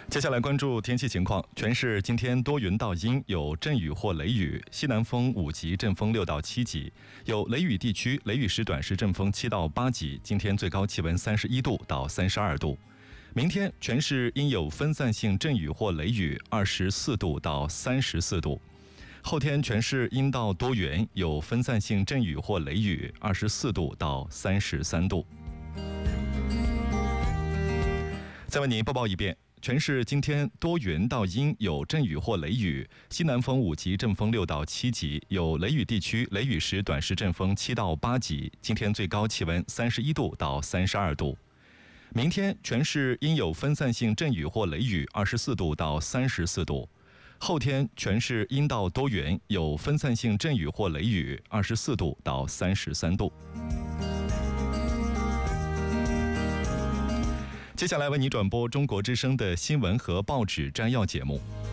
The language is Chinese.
接下来关注天气情况，全市今天多云到阴，有阵雨或雷雨，西南风5级，阵风6到7级，有雷雨地区，雷雨时短时阵风7到8级。今天最高气温31度到32度。明天全市阴有分散性阵雨或雷雨，24度到34度。后天全市阴到多云，有分散性阵雨或雷雨，24度到33度。再为您播报一遍。全市今天多云到阴，有阵雨或雷雨，西南风5级，阵风6到7级，有雷雨地区，雷雨时短时阵风7到8级。今天最高气温31度到32度。明天全市阴有分散性阵雨或雷雨，24度到34度。后天全市阴到多云，有分散性阵雨或雷雨，24度到33度。接下来为你转播中国之声的新闻和报纸摘要节目。